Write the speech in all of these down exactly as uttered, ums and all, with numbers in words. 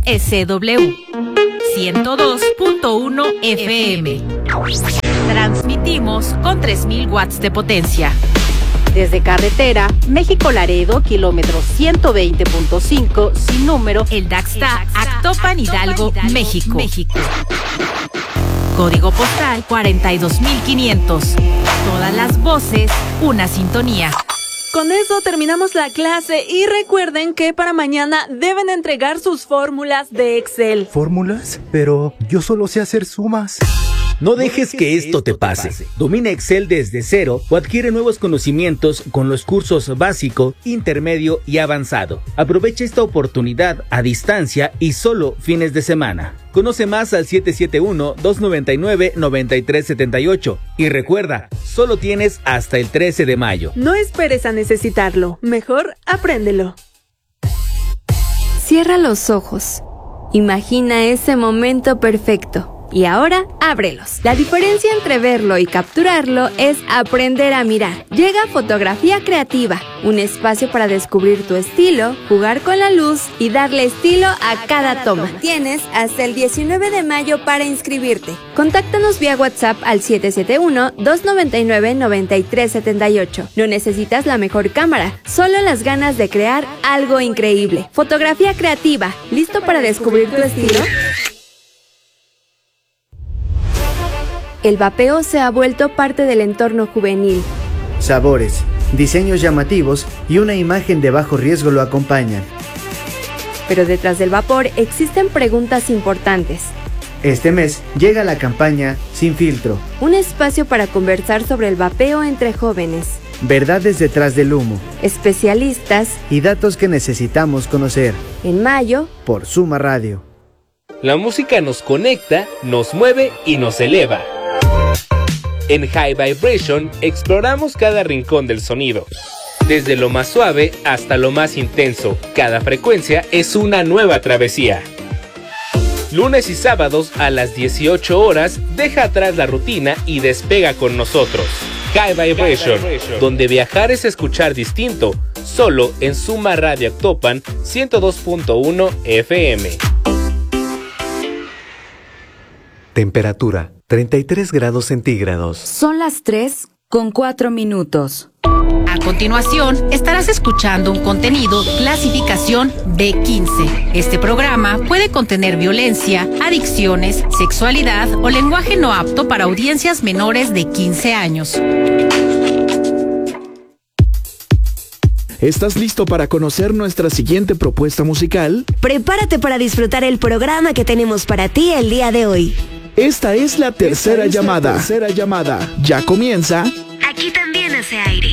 S W ciento dos punto uno F M. Transmitimos con tres mil watts de potencia. Desde carretera, México-Laredo, kilómetro ciento veinte punto cinco, sin número, El Daxta, Actopan, Hidalgo, México. México. Código postal cuarenta y dos mil quinientos. Todas las voces, una sintonía. Con eso terminamos la clase y recuerden que para mañana deben entregar sus fórmulas de Excel. ¿Fórmulas? Pero yo solo sé hacer sumas. No dejes que esto te pase. Domina Excel desde cero o adquiere nuevos conocimientos con los cursos básico, intermedio y avanzado. Aprovecha esta oportunidad a distancia y solo fines de semana. Conoce más al siete siete uno, dos nueve nueve, nueve tres siete ocho y recuerda, solo tienes hasta el trece de mayo. No esperes a necesitarlo, mejor apréndelo. Cierra los ojos. Imagina ese momento perfecto. Y ahora, ábrelos. La diferencia entre verlo y capturarlo es aprender a mirar. Llega Fotografía Creativa, un espacio para descubrir tu estilo, jugar con la luz y darle estilo a cada toma. Tienes hasta el diecinueve de mayo para inscribirte. Contáctanos vía WhatsApp al siete siete uno, dos nueve nueve, nueve tres siete ocho. No necesitas la mejor cámara, solo las ganas de crear algo increíble. Fotografía Creativa, ¿listo para descubrir tu estilo? El vapeo se ha vuelto parte del entorno juvenil. Sabores, diseños llamativos y una imagen de bajo riesgo lo acompañan. Pero detrás del vapor existen preguntas importantes. Este mes llega la campaña Sin Filtro. Un espacio para conversar sobre el vapeo entre jóvenes. Verdades detrás del humo. Especialistas. Y datos que necesitamos conocer. En mayo. Por Suma Radio. La música nos conecta, nos mueve y nos eleva. En High Vibration exploramos cada rincón del sonido. Desde lo más suave hasta lo más intenso, cada frecuencia es una nueva travesía. Lunes y sábados a las dieciocho horas, deja atrás la rutina y despega con nosotros. High Vibration, donde viajar es escuchar distinto, solo en Suma Radio Actopan ciento dos punto uno F M. Temperatura treinta y tres grados centígrados. Son las tres con cuatro minutos. A continuación, estarás escuchando un contenido clasificación B quince. Este programa puede contener violencia, adicciones, sexualidad o lenguaje no apto para audiencias menores de quince años. ¿Estás listo para conocer nuestra siguiente propuesta musical? Prepárate para disfrutar el programa que tenemos para ti el día de hoy. Esta es la tercera es llamada. La tercera llamada. Ya comienza. Aquí también hace aire.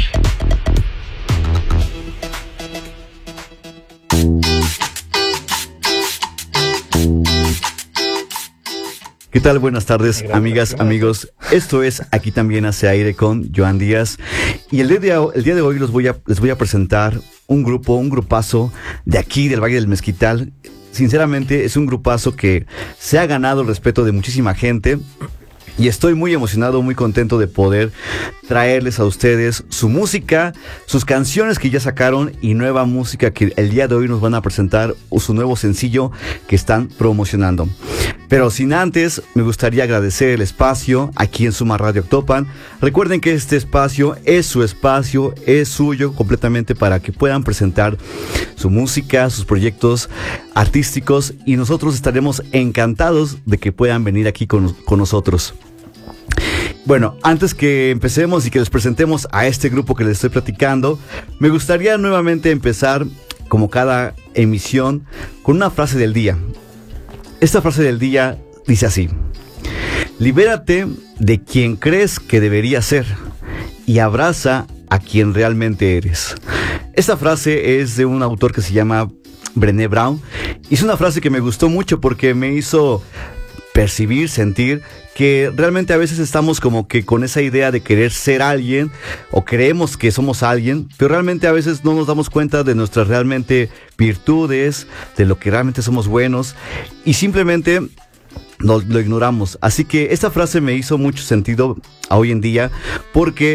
¿Qué tal? Buenas tardes, amigas, amigos. Esto es Aquí también hace aire con Joan Díaz. Y el día de, el día de hoy los voy a, les voy a presentar un grupo, un grupazo de aquí, del Valle del Mezquital. Sinceramente, es un grupazo que se ha ganado el respeto de muchísima gente. Y estoy muy emocionado, muy contento de poder traerles a ustedes su música, sus canciones que ya sacaron y nueva música que el día de hoy nos van a presentar, o su nuevo sencillo que están promocionando. Pero sin antes, me gustaría agradecer el espacio aquí en Suma Radio Actopan. Recuerden que este espacio es su espacio, es suyo completamente para que puedan presentar su música, sus proyectos artísticos y nosotros estaremos encantados de que puedan venir aquí con, con nosotros. Bueno, antes que empecemos y que les presentemos a este grupo que les estoy platicando, me gustaría nuevamente empezar, como cada emisión, con una frase del día. Esta frase del día dice así: libérate de quien crees que deberías ser y abraza a quien realmente eres. Esta frase es de un autor que se llama Brené Brown y es una frase que me gustó mucho porque me hizo percibir, sentir que realmente a veces estamos como que con esa idea de querer ser alguien o creemos que somos alguien, pero realmente a veces no nos damos cuenta de nuestras realmente virtudes, de lo que realmente somos buenos y simplemente nos lo ignoramos. Así que esta frase me hizo mucho sentido a hoy en día porque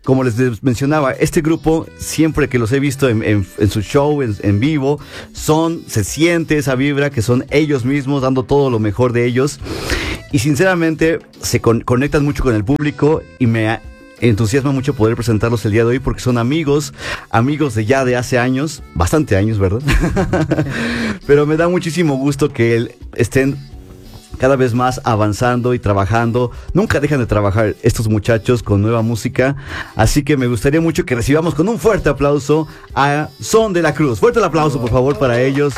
como les mencionaba, este grupo, siempre que los he visto en, en, en su show, en, en vivo, son, se siente esa vibra que son ellos mismos dando todo lo mejor de ellos. Y sinceramente se con, conectan mucho con el público y me entusiasma mucho poder presentarlos el día de hoy porque son amigos, amigos de ya de hace años, bastante años, ¿verdad? Pero me da muchísimo gusto que él, estén cada vez más avanzando y trabajando. Nunca dejan de trabajar estos muchachos con nueva música. Así que me gustaría mucho que recibamos con un fuerte aplauso a Son de la Cruz. Fuerte el aplauso, por favor, para ellos.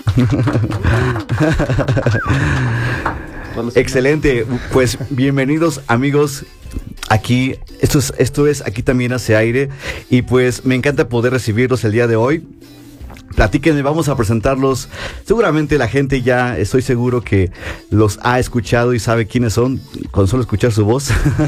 Excelente. Pues bienvenidos, amigos. Aquí, esto es, esto es Aquí También Hace Aire. Y pues me encanta poder recibirlos el día de hoy. Platíquenme, vamos a presentarlos. Seguramente la gente ya, estoy seguro que los ha escuchado y sabe quiénes son, con solo escuchar su voz.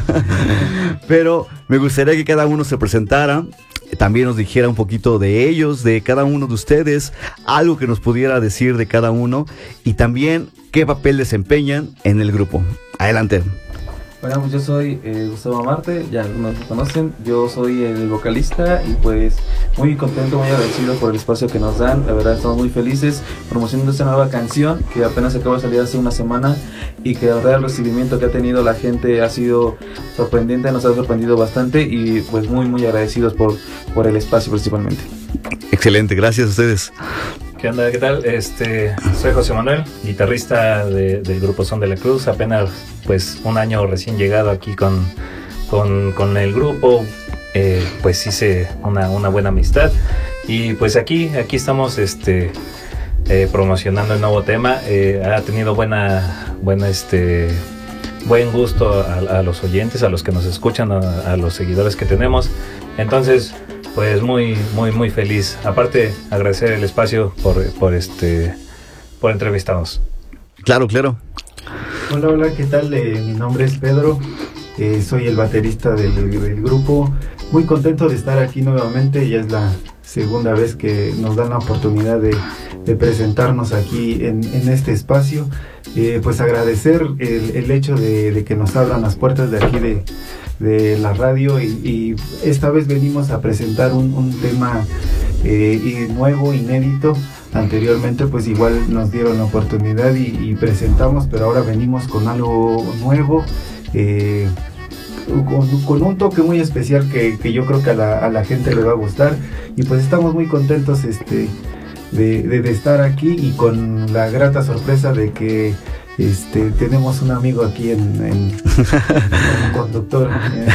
Pero me gustaría que cada uno se presentara, también nos dijera un poquito de ellos, de cada uno de ustedes, algo que nos pudiera decir de cada uno y también qué papel desempeñan en el grupo. Adelante. Bueno, pues yo soy eh, Gustavo Marte, ya algunos me conocen, yo soy el vocalista y pues muy contento, muy agradecido por el espacio que nos dan, la verdad estamos muy felices promocionando esta nueva canción que apenas acaba de salir hace una semana y que la verdad el recibimiento que ha tenido la gente ha sido sorprendente, nos ha sorprendido bastante y pues muy muy agradecidos por, por el espacio principalmente. Excelente, gracias a ustedes. ¿Qué onda? ¿Qué tal? Este, soy José Manuel, guitarrista de, del grupo Son de la Cruz, apenas pues un año recién llegado aquí con, con, con el grupo, eh, pues hice una, una buena amistad y pues aquí, aquí estamos este, eh, promocionando el nuevo tema, eh, ha tenido buena, buena este, buen gusto a, a los oyentes, a los que nos escuchan, a, a los seguidores que tenemos, entonces pues muy, muy, muy feliz. Aparte, agradecer el espacio por, por este, por entrevistarnos. Claro, claro. Hola, hola, ¿qué tal? Eh, mi nombre es Pedro, eh, soy el baterista del, del grupo. Muy contento de estar aquí nuevamente, ya es la segunda vez que nos dan la oportunidad de, de presentarnos aquí en, en este espacio. Eh, pues agradecer el, el hecho de, de que nos abran las puertas de aquí de de la radio y, y esta vez venimos a presentar un, un tema eh, nuevo, inédito. Anteriormente pues igual nos dieron la oportunidad y, y presentamos, pero ahora venimos con algo nuevo, eh, con, con un toque muy especial que, que yo creo que a la, a la gente le va a gustar y pues estamos muy contentos este, de, de, de estar aquí y con la grata sorpresa de que Este, tenemos un amigo aquí en, en como conductor,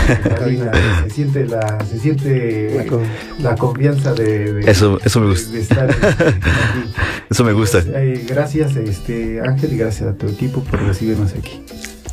en se siente la, se siente la confianza de, de eso, eso me gusta. De, de estar aquí. Eso me gusta. Pues, eh, gracias, este Ángel, y gracias a tu equipo por recibirnos aquí.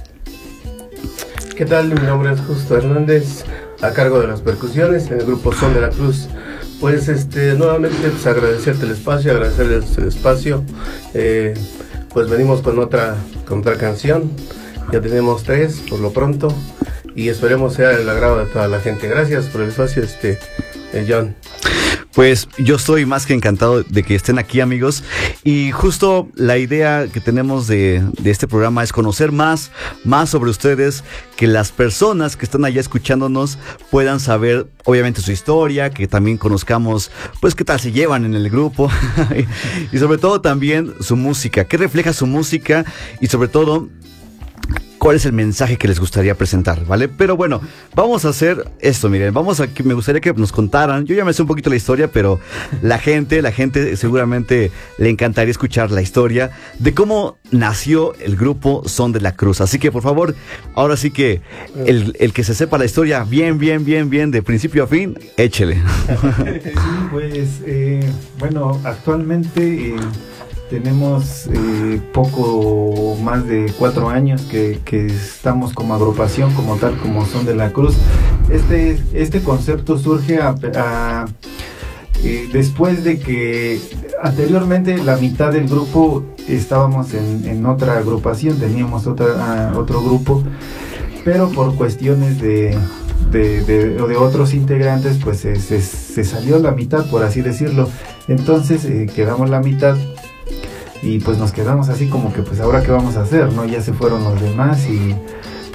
¿Qué tal? Mi nombre es Justo Hernández, a cargo de las percusiones en el grupo Son de la Cruz. Pues, este, nuevamente, pues agradecerte el espacio, agradecerles el espacio. Eh, Pues venimos con otra, con otra canción, ya tenemos tres por lo pronto y esperemos sea el agrado de toda la gente. Gracias por el espacio, este, eh, John. Pues yo estoy más que encantado de que estén aquí, amigos, y justo la idea que tenemos de, de este programa es conocer más, más sobre ustedes, que las personas que están allá escuchándonos puedan saber, obviamente, su historia, que también conozcamos, pues, qué tal se llevan en el grupo, y sobre todo también su música, qué refleja su música, y sobre todo cuál es el mensaje que les gustaría presentar, ¿vale? Pero bueno, vamos a hacer esto, miren, vamos a que me gustaría que nos contaran, yo ya me sé un poquito la historia, pero la gente, la gente seguramente le encantaría escuchar la historia de cómo nació el grupo Son de la Cruz. Así que por favor, ahora sí que el, el que se sepa la historia bien, bien, bien, bien, de principio a fin, échele. Sí, pues, eh, bueno, actualmente eh, tenemos eh, poco más de cuatro años que, que estamos como agrupación, como tal, como Son de la Cruz. Este, este concepto surge a, a, eh, después de que anteriormente la mitad del grupo estábamos en, en otra agrupación, teníamos otra, uh, otro grupo, pero por cuestiones de... De, de, de otros integrantes pues se, se, se salió la mitad, por así decirlo. Entonces eh, quedamos la mitad y pues nos quedamos así como que pues ahora qué vamos a hacer, ¿no? Ya se fueron los demás y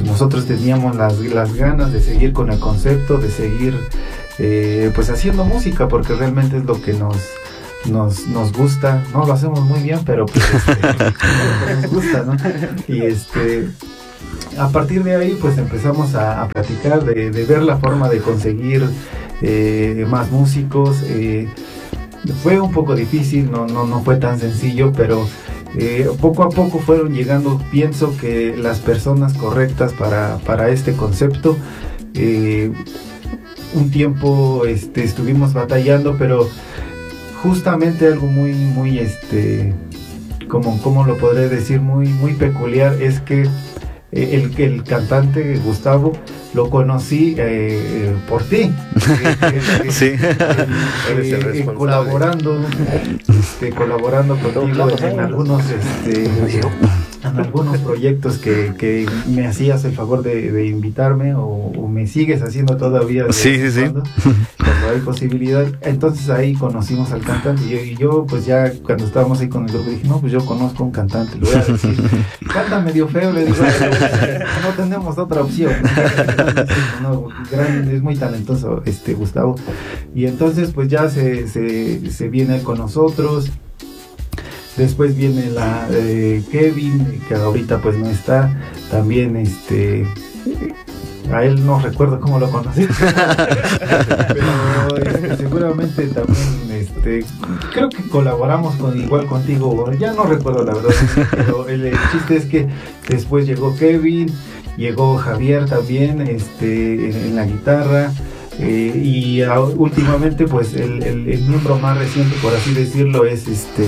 nosotros teníamos las, las ganas de seguir con el concepto, de seguir eh, pues haciendo música, porque realmente es lo que nos nos nos gusta. No lo hacemos muy bien, pero pues este, nos gusta, ¿no? Y este a partir de ahí pues empezamos a, a platicar de, de ver la forma de conseguir eh, más músicos. Eh, fue un poco difícil, no no no fue tan sencillo, pero eh, poco a poco fueron llegando, pienso que las personas correctas para para este concepto. Eh, un tiempo este estuvimos batallando, pero justamente algo muy muy este como cómo lo podré decir, muy muy peculiar, es que el que el cantante Gustavo lo conocí eh, por ti, eh, sí. eh, eh, eh, colaborando este, colaborando contigo en, en algunos este, en algunos proyectos que, que me hacías el favor de, de invitarme, o, o me sigues haciendo todavía de sí, sí, sí. Cuando, cuando hay posibilidad. Entonces ahí conocimos al cantante, y yo, y yo pues ya cuando estábamos ahí con el grupo dije, no, pues yo conozco un cantante, le voy a decir, canta medio feo, le digo, no tenemos otra opción. No, gran, es muy talentoso este Gustavo, y entonces pues ya se, se, se viene con nosotros. Después viene la eh, Kevin, que ahorita pues no está. También este a él no recuerdo cómo lo conocí, pero este, seguramente también este creo que colaboramos con igual contigo, ya no recuerdo la verdad, pero el, el chiste es que después llegó Kevin, llegó Javier también este en, en la guitarra. Eh, y a, últimamente pues el, el, el miembro más reciente, por así decirlo, es este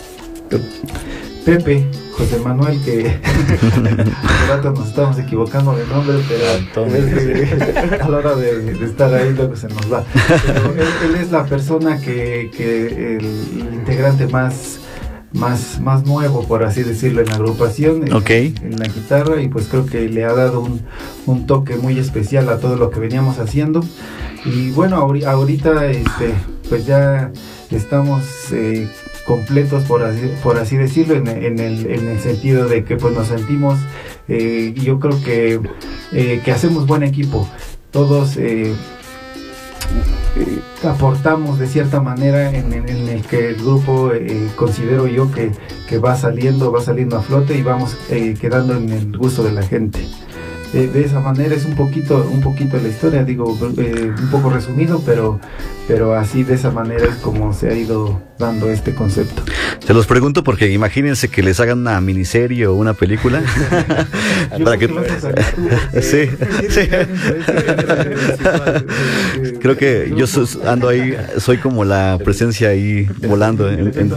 Pepe, José Manuel, que hace rato nos estamos equivocando de nombre, pero este, a la hora de, de estar ahí luego se nos va. Pero él, él es la persona que, que el, el integrante más más más nuevo, por así decirlo, en la agrupación, okay. en, en la guitarra, y pues creo que le ha dado un, un toque muy especial a todo lo que veníamos haciendo. Y bueno, ahorita este pues ya estamos eh, completos, por así, por así decirlo, en, en, el, en el sentido de que pues nos sentimos, eh, yo creo que, eh, que hacemos buen equipo. Todos eh, eh, aportamos de cierta manera en, en, en el que el grupo eh, considero yo que, que va saliendo, va saliendo a flote, y vamos eh, quedando en el gusto de la gente. Eh, de esa manera es un poquito un poquito la historia, digo, eh, un poco resumido, pero pero así, de esa manera es como se ha ido dando este concepto. Se los pregunto porque imagínense que les hagan una miniserie o una película. Para que, que sí, sí. Creo que yo so, ando ahí, soy como la presencia ahí volando. En, en...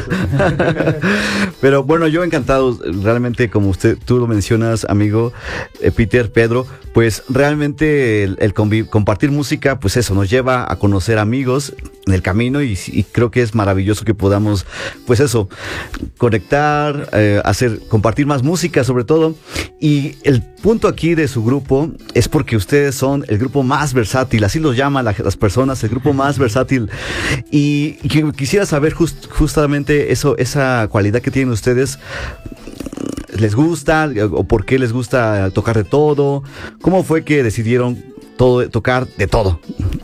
Pero bueno, yo encantado, realmente, como usted tú lo mencionas, amigo eh, Peter, Pedro, pues realmente el, el conviv- compartir música, pues eso nos lleva a conocer amigos en el camino, y, y creo que es maravilloso que podamos, pues eso, conectar, eh, hacer, compartir más música sobre todo. Y el punto aquí de su grupo es porque ustedes son el grupo más versátil, así los llaman la, las personas, el grupo más versátil. Y, y que quisiera saber just, justamente eso, esa cualidad que tienen ustedes. ¿Les gusta o por qué les gusta tocar de todo? ¿Cómo fue que decidieron todo, tocar de todo?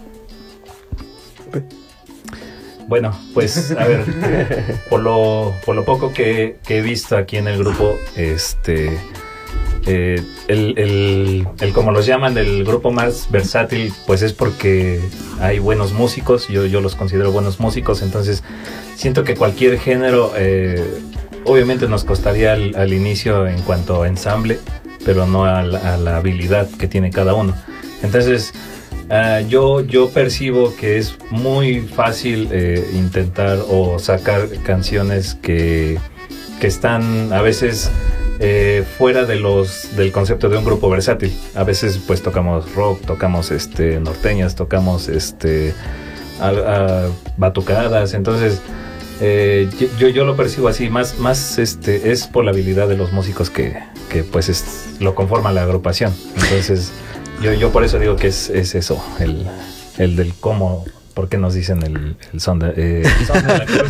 Bueno, pues a ver, por lo, por lo poco que, que he visto aquí en el grupo, este, eh, el, el, el como los llaman, el grupo más versátil, pues es porque hay buenos músicos, yo, yo los considero buenos músicos, entonces siento que cualquier género, eh, obviamente nos costaría al, al inicio en cuanto a ensamble, pero no a la, a la habilidad que tiene cada uno. Entonces, Uh, yo, yo percibo que es muy fácil eh, intentar o sacar canciones que, que están a veces eh, fuera de los del concepto de un grupo versátil. A veces pues tocamos rock, tocamos este norteñas, tocamos este a, a batucadas. Entonces eh, yo, yo lo percibo así, más, más este es por la habilidad de los músicos que, que pues es, lo conforma la agrupación. Entonces Yo, yo por eso digo que es, es eso, el, el del cómo, por qué nos dicen el, el son de, eh, el son de la cruz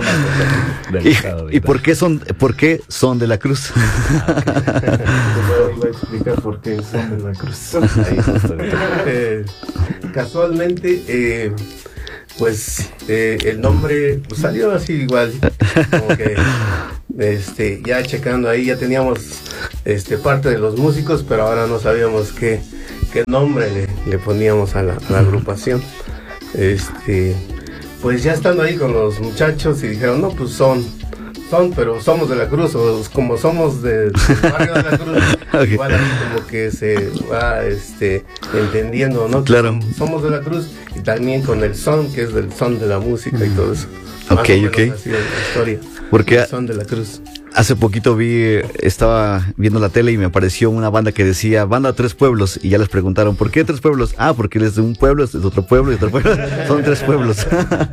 del, del ¿Y, estado de ¿y por qué son por qué son de la cruz? iba a explicar por qué son de la Cruz. Ahí, eh, casualmente, eh, pues eh, el nombre pues, salió así igual, como que este, ya checando ahí, ya teníamos este, parte de los músicos, pero ahora no sabíamos qué, qué nombre le, le poníamos a la, a la agrupación. Este, pues ya estando ahí con los muchachos y dijeron, no, pues son... son, pero somos de la Cruz, o como somos de, del barrio de la Cruz, okay. Igual ahí como que se va este, entendiendo, ¿no? Claro. Somos de la Cruz y también con el son, que es del son de la música y todo eso. Ok, ok. Así es la historia. Porque el son de la Cruz. Hace poquito vi, estaba viendo la tele y me apareció una banda que decía Banda Tres Pueblos, y ya les preguntaron, ¿por qué Tres Pueblos? Ah, porque él es de un pueblo, es de otro pueblo y otro pueblo, son tres pueblos.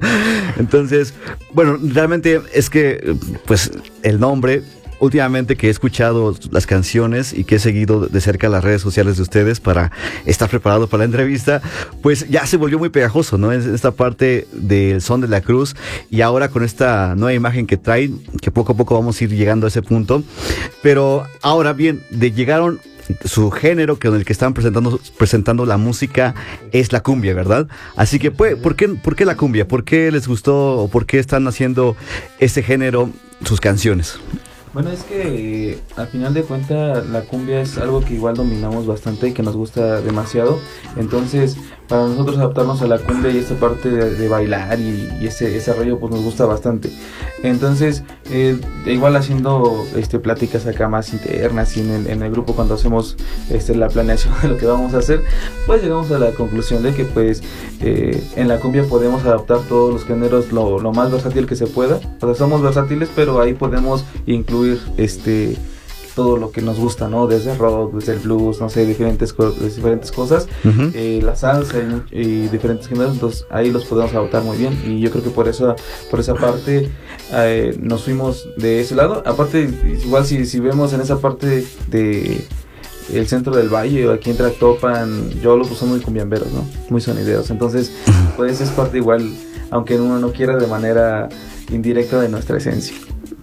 Entonces, bueno, realmente es que, pues, el nombre... Últimamente que he escuchado las canciones y que he seguido de cerca las redes sociales de ustedes para estar preparado para la entrevista, pues ya se volvió muy pegajoso, ¿no? En esta parte del son de la Cruz, y ahora con esta nueva imagen que traen, que poco a poco vamos a ir llegando a ese punto. Pero ahora bien, de llegaron su género que con el que están presentando presentando la música es la cumbia, ¿verdad? Así que pues, ¿por qué, por qué la cumbia? ¿Por qué les gustó o por qué están haciendo ese género sus canciones? Bueno, es que eh, al final de cuentas la cumbia es algo que igual dominamos bastante y que nos gusta demasiado. Entonces, para nosotros adaptarnos a la cumbia y esta parte de, de bailar y, y ese, ese rollo, pues nos gusta bastante. Entonces, eh, igual haciendo este, pláticas acá más internas y en el, en el grupo cuando hacemos este, la planeación de lo que vamos a hacer, pues llegamos a la conclusión de que pues eh, en la cumbia podemos adaptar todos los géneros lo, lo más versátil que se pueda. O sea, somos versátiles, pero ahí podemos incluir este todo lo que nos gusta, ¿no? Desde rock, desde el blues, no sé, diferentes, co- diferentes cosas, uh-huh. eh, la salsa y, y diferentes géneros, entonces ahí los podemos adaptar muy bien, y yo creo que por eso, por esa parte eh, nos fuimos de ese lado. Aparte, igual si, si vemos en esa parte de el centro del valle, aquí en Tractopan, yo los son muy cumbiamberos, ¿no? Muy sonideros, entonces pues es parte igual, aunque uno no quiera, de manera indirecta de nuestra esencia.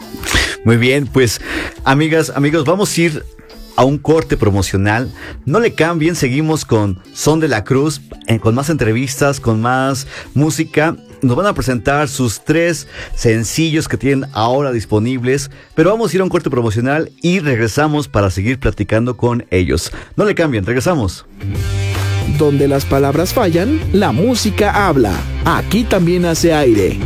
Muy bien, pues amigas, amigos, vamos a ir a un corte promocional. No le cambien, seguimos con Son de la Cruz, eh, con más entrevistas, con más música. Nos van a presentar sus tres sencillos que tienen ahora disponibles, pero vamos a ir a un corte promocional y regresamos para seguir platicando con ellos. No le cambien, regresamos. Donde las palabras fallan, la música habla. Aquí también hace aire.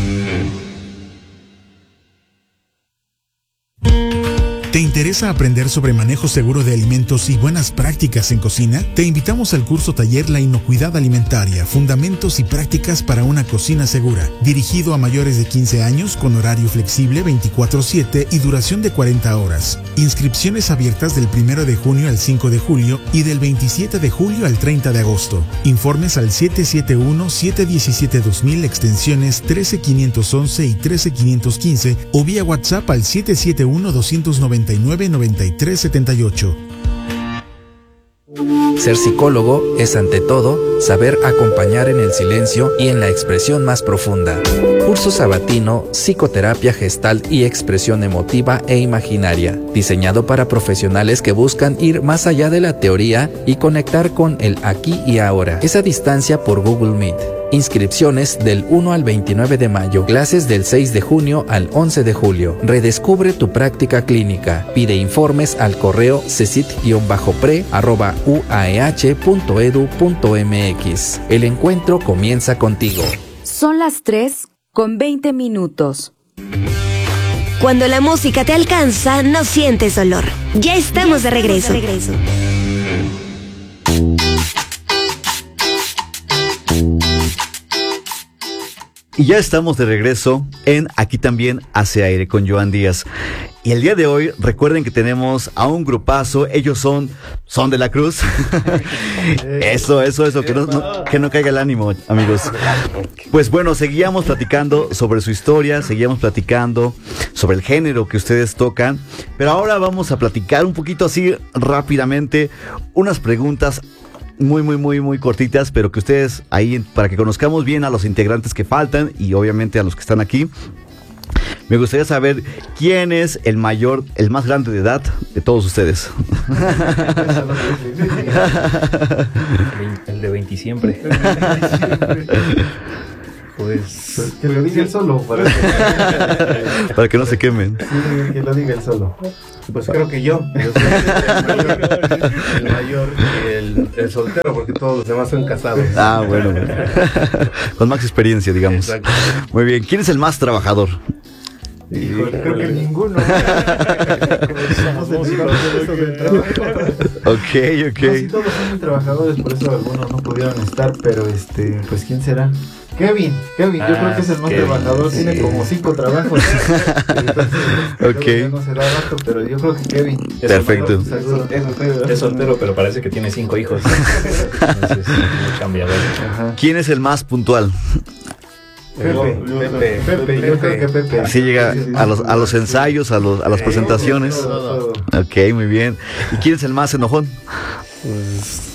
¿Te interesa aprender sobre manejo seguro de alimentos y buenas prácticas en cocina? Te invitamos al curso taller La Inocuidad Alimentaria, Fundamentos y Prácticas para una Cocina Segura, dirigido a mayores de quince años con horario flexible veinticuatro siete y duración de cuarenta horas. Inscripciones abiertas del primero de junio al cinco de julio y del veintisiete de julio al treinta de agosto. Informes al siete siete uno, siete uno siete, dos mil, extensiones trece quinientos once y trece quinientos quince o vía WhatsApp al siete siete uno, dos nueve nueve, noventa y tres setenta y ocho. Ser psicólogo es ante todo saber acompañar en el silencio y en la expresión más profunda. Curso sabatino, psicoterapia gestal y expresión emotiva e imaginaria, diseñado para profesionales que buscan ir más allá de la teoría y conectar con el aquí y ahora. Es a distancia por Google Meet. Inscripciones del uno al veintinueve de mayo, clases del seis de junio al once de julio. Redescubre tu práctica clínica. Pide informes al correo cesit-pre arroba uaeh punto edu punto mx. El encuentro comienza contigo. Son las tres con veinte minutos. Cuando la música te alcanza, no sientes dolor. Ya estamos de regreso. De regreso. Y ya estamos de regreso en Aquí también hace aire con Joan Díaz. Y el día de hoy, recuerden que tenemos a un grupazo. Ellos son Son de la Cruz. Eso, eso, eso, que no, no, que no caiga el ánimo, amigos. Pues bueno, seguíamos platicando sobre su historia, seguíamos platicando sobre el género que ustedes tocan. Pero ahora vamos a platicar un poquito así rápidamente unas preguntas muy, muy, muy, muy cortitas, pero que ustedes ahí, para que conozcamos bien a los integrantes que faltan y obviamente a los que están aquí. Me gustaría saber quién es el mayor, el más grande de edad de todos ustedes. El de veinte siempre. Pues, pues que lo diga él solo para que, para que no se quemen. Sí, que lo diga él solo. Pues creo que yo, yo soy el mayor, el, mayor el, el soltero, porque todos los demás son casados. Ah, bueno. Con más experiencia, digamos. Exacto. Muy bien. ¿Quién es el más trabajador? Híjole, creo que ninguno. Ok, ok. No, si todos son muy trabajadores, por eso algunos no pudieron estar, pero este, pues ¿quién será? Kevin, Kevin, yo ah, creo que es el más Kevin, trabajador, sí. Tiene como cinco trabajos. Ok. No se da rato, pero yo creo que Kevin. Es Perfecto. Es soltero, es, soltero, es soltero, pero parece que tiene cinco hijos. Entonces, muy cambiador. ¿Quién es el más puntual? Pepe, Pepe, Pepe, yo creo que Pepe. Así llega a los, a los ensayos, a, los, a las presentaciones. Todo, todo. Ok, muy bien. ¿Y quién es el más enojón? Pues,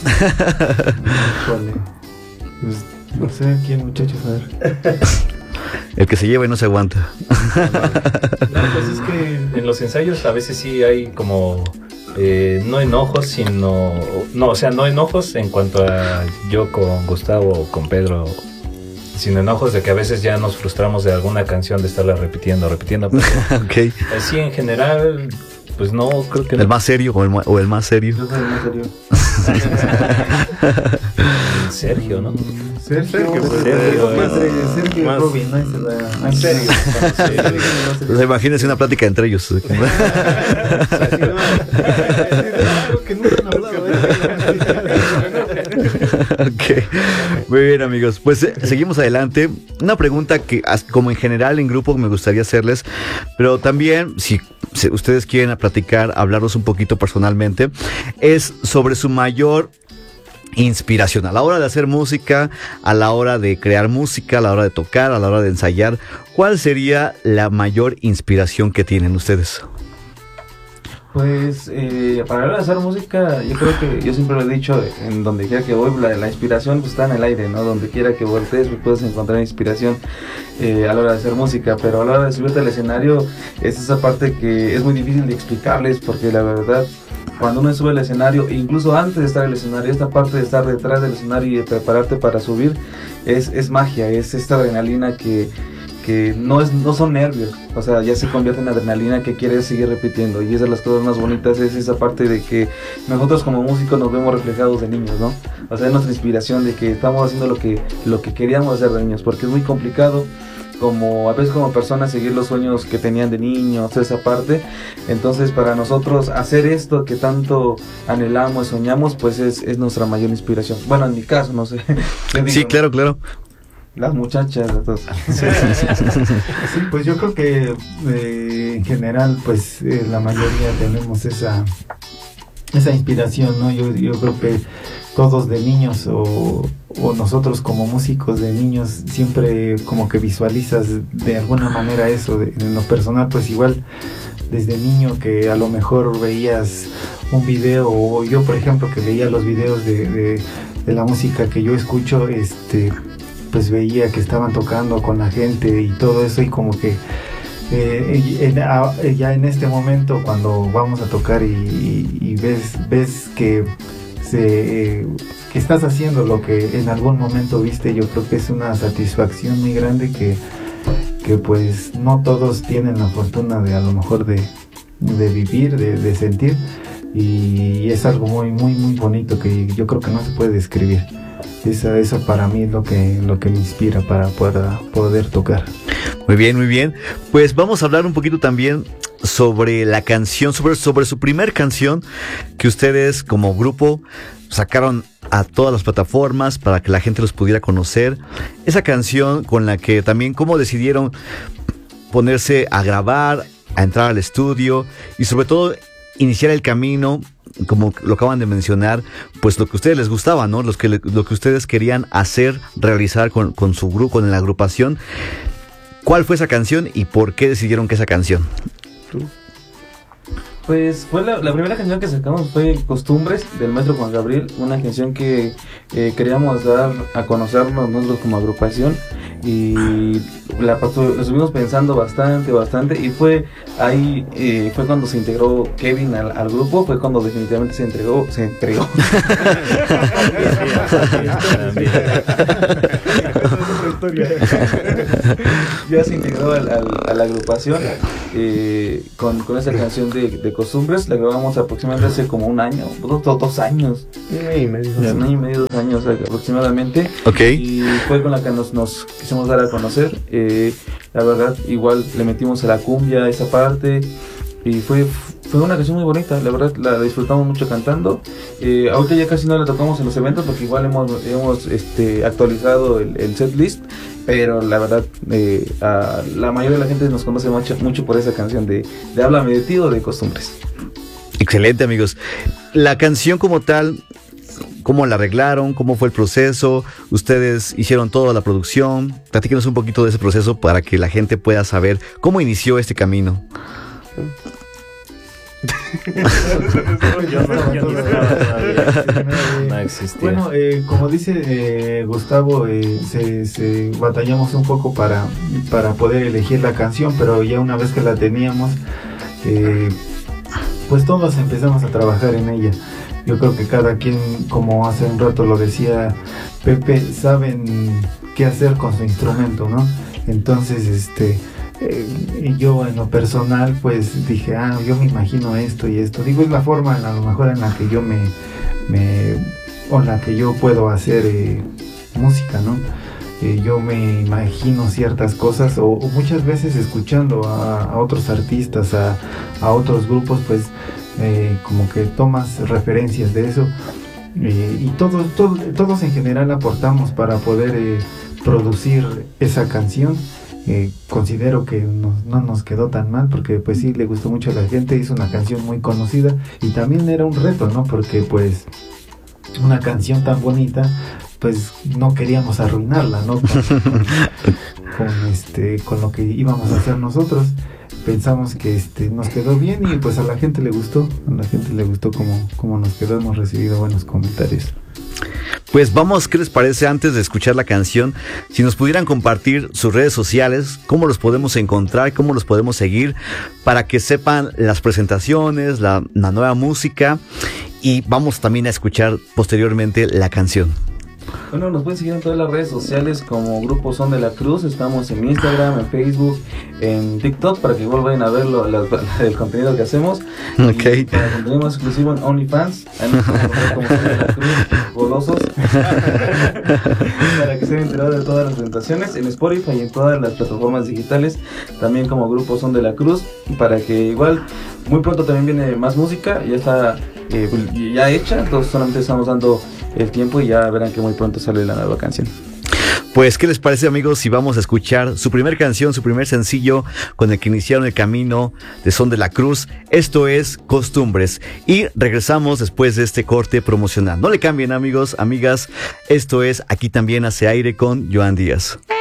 pues no sé quién, muchachos, a ver. El que se lleva y no se aguanta. No, pues es que en los ensayos a veces sí hay como eh, no enojos, sino no, o sea, no enojos en cuanto a yo con Gustavo o con Pedro, sino enojos de que a veces ya nos frustramos de alguna canción de estarla repitiendo, repitiendo. Okay. Así en general, pues no, creo que el no. más serio o el, o el más serio. Yo soy el más serio. Sergio, ¿no? Sergio, Sergio, pues, Sergio, más, Sergio, Sergio más, Robin, ¿no? Es más serio. Pues imagínense una plática entre ellos. Okay. Muy bien, amigos, pues eh, seguimos adelante. Una pregunta que como en general en grupo me gustaría hacerles, pero también si, si ustedes quieren platicar, hablarnos un poquito personalmente, es sobre su mayor inspiración a la hora de hacer música, a la hora de crear música, a la hora de tocar, a la hora de ensayar. ¿Cuál sería la mayor inspiración que tienen ustedes? Pues eh, para la hora de hacer música, yo creo que yo siempre lo he dicho, en donde quiera que voy, la, la inspiración pues, está en el aire, ¿no? Donde quiera que voltees pues, puedes encontrar inspiración eh, a la hora de hacer música, pero a la hora de subirte al escenario es esa parte que es muy difícil de explicarles, porque la verdad, cuando uno sube al escenario, incluso antes de estar en el escenario, esta parte de estar detrás del escenario y de prepararte para subir, es, es magia, es esta adrenalina que... que no es no son nervios, o sea, ya se convierte en adrenalina que quieres seguir repitiendo, y es de las cosas más bonitas, es esa parte de que nosotros como músicos nos vemos reflejados de niños, ¿no? O sea, es nuestra inspiración de que estamos haciendo lo que lo que queríamos hacer de niños, porque es muy complicado como a veces como personas seguir los sueños que tenían de niños, esa parte. Entonces para nosotros hacer esto que tanto anhelamos, soñamos, pues es, es nuestra mayor inspiración. Bueno, en mi caso, no sé. Digo, sí, claro, claro. Las muchachas, entonces. Sí, sí, pues yo creo que eh, en general, pues eh, la mayoría tenemos esa esa inspiración, ¿no? Yo, yo creo que todos de niños o, o nosotros como músicos de niños siempre como que visualizas de alguna manera eso. De, en lo personal, pues igual desde niño que a lo mejor veías un video, o yo por ejemplo que veía los videos de, de, de la música que yo escucho, este pues veía que estaban tocando con la gente y todo eso, y como que eh, en, a, ya en este momento cuando vamos a tocar y, y, y ves ves que se, eh, que estás haciendo lo que en algún momento viste, yo creo que es una satisfacción muy grande que, que pues no todos tienen la fortuna de a lo mejor de, de vivir, de, de sentir, y es algo muy muy muy bonito que yo creo que no se puede describir. Eso, eso para mí es lo que, lo que me inspira para poder, poder tocar. Muy bien, muy bien. Pues vamos a hablar un poquito también sobre la canción, sobre, sobre su primer canción que ustedes como grupo sacaron a todas las plataformas para que la gente los pudiera conocer. Esa canción con la que también, cómo decidieron ponerse a grabar, a entrar al estudio y sobre todo iniciar el camino, como lo acaban de mencionar, pues lo que a ustedes les gustaba, ¿no? Los que le, lo que ustedes querían hacer, realizar con, con su grupo, con la agrupación. ¿Cuál fue esa canción y por qué decidieron que esa canción? Pues fue la, la primera canción que sacamos fue Costumbres del maestro Juan Gabriel, una canción que eh, queríamos dar a conocernos nosotros como agrupación, y la, lo estuvimos pensando bastante, bastante, y fue ahí, eh, fue cuando se integró Kevin al, al grupo, fue cuando definitivamente se entregó, se entregó. Ya se integró al, al, a la agrupación eh, con, con esa canción de, de Costumbres. La grabamos aproximadamente hace como un año, dos, dos años, un año y medio, un año y medio, dos años aproximadamente. Okay. Y fue con la que nos, nos quisimos dar a conocer. Eh, la verdad, igual le metimos a la cumbia esa parte y fue fue una canción muy bonita, la verdad la disfrutamos mucho cantando. Eh, ahorita ya casi no la tocamos en los eventos porque igual hemos, hemos este, actualizado el, el set list, pero la verdad eh, a la mayoría de la gente nos conoce mucho, mucho por esa canción de, de Háblame de ti o de Costumbres. Excelente, amigos. La canción como tal, ¿cómo la arreglaron? ¿Cómo fue el proceso? ¿Ustedes hicieron toda la producción? Platíquenos un poquito de ese proceso para que la gente pueda saber cómo inició este camino. yo no, yo no, no existía. Bueno, eh, como dice eh, Gustavo, eh, se, se batallamos un poco para, para poder elegir la canción, pero ya una vez que la teníamos, eh, pues todos empezamos a trabajar en ella. Yo creo que cada quien, como hace un rato lo decía Pepe, saben qué hacer con su instrumento, ¿no? Entonces, este... Eh, yo en lo personal pues dije, ah, yo me imagino esto y esto, digo, es la forma a lo mejor en la que yo me, me o en la que yo puedo hacer eh, música, ¿no? Eh, yo me imagino ciertas cosas o, o muchas veces escuchando a, a otros artistas, a, a otros grupos, pues eh, como que tomas referencias de eso eh, y todos, todos, todos en general aportamos para poder eh, producir esa canción. Eh, considero que no, no nos quedó tan mal porque pues sí le gustó mucho a la gente, hizo una canción muy conocida y también era un reto, ¿no? Porque pues una canción tan bonita pues no queríamos arruinarla, ¿no? Con, con, con, este, con lo que íbamos a hacer nosotros. Pensamos que este, nos quedó bien y pues a la gente le gustó, a la gente le gustó como, como nos quedó, hemos recibido buenos comentarios. Pues vamos, ¿qué les parece antes de escuchar la canción? Si nos pudieran compartir sus redes sociales, cómo los podemos encontrar, cómo los podemos seguir, para que sepan las presentaciones, la, la nueva música, y vamos también a escuchar posteriormente la canción. Bueno, nos pueden seguir en todas las redes sociales como Grupo Son de la Cruz. Estamos en Instagram, en Facebook, en TikTok, para que igual vayan a ver lo, la, la, el contenido que hacemos. Okay. Y para contenido más exclusivo en OnlyFans, ahí nos podemos ver como Son de la Cruz, golosos, para que se enterados de todas las presentaciones en Spotify y en todas las plataformas digitales, también como Grupo Son de la Cruz, para que igual muy pronto también viene más música, ya está eh, ya hecha, entonces solamente estamos dando el tiempo y ya verán que muy pronto sale la nueva canción. Pues, ¿qué les parece, amigos, si vamos a escuchar su primer canción, su primer sencillo con el que iniciaron el camino de Son de la Cruz? Esto es Costumbres y regresamos después de este corte promocional. No le cambien, amigos, amigas, esto es Aquí También Hace Aire con Joan Díaz.